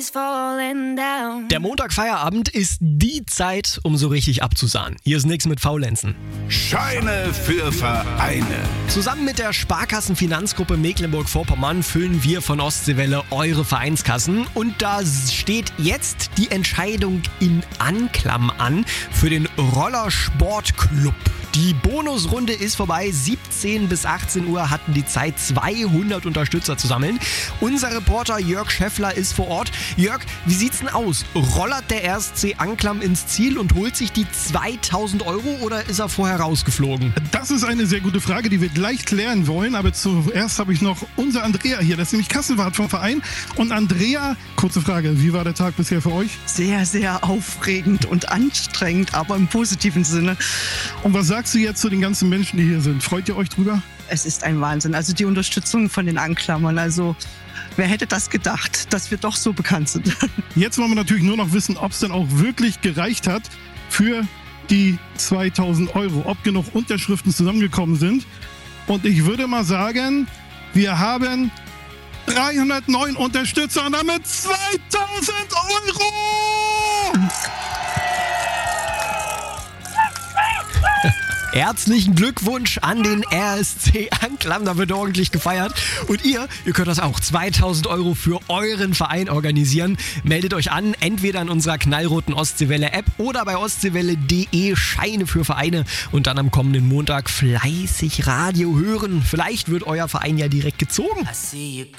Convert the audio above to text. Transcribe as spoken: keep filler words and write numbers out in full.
Der Montagfeierabend ist die Zeit, um so richtig abzusahnen. Hier ist nix mit Faulenzen. Scheine für Vereine. Zusammen mit der Sparkassenfinanzgruppe Mecklenburg-Vorpommern füllen wir von Ostseewelle eure Vereinskassen. Und da steht jetzt die Entscheidung in Anklam an für den Rollersportclub. Die Bonusrunde ist vorbei. siebzehn bis achtzehn Uhr hatten die Zeit, zweihundert Unterstützer zu sammeln. Unser Reporter Jörg Scheffler ist vor Ort. Jörg, wie sieht's denn aus? Rollert der R S C Anklam ins Ziel und holt sich die zweitausend Euro oder ist er vorher rausgeflogen? Das ist eine sehr gute Frage, die wir gleich klären wollen. Aber zuerst habe ich noch unser Andrea hier. Das ist nämlich Kassenwart vom Verein. Und Andrea, kurze Frage, wie war der Tag bisher für euch? Sehr, sehr aufregend und anstrengend, aber im positiven Sinne. Und was sagst du jetzt zu den ganzen Menschen, die hier sind? Freut ihr euch drüber? Es ist ein Wahnsinn. Also die Unterstützung von den Anklammern. Also wer hätte das gedacht, dass wir doch so bekannt sind? Jetzt wollen wir natürlich nur noch wissen, ob es denn auch wirklich gereicht hat für die zweitausend Euro. Ob genug Unterschriften zusammengekommen sind. Und ich würde mal sagen, wir haben dreihundertneun Unterstützer und damit zweitausend Euro! Herzlichen Glückwunsch an den R S C Anklam, da wird ordentlich gefeiert. Und ihr, ihr könnt das auch, zweitausend Euro für euren Verein organisieren. Meldet euch an, entweder in unserer knallroten Ostseewelle-App oder bei ostseewelle punkt de, Scheine für Vereine. Und dann am kommenden Montag fleißig Radio hören. Vielleicht wird euer Verein ja direkt gezogen.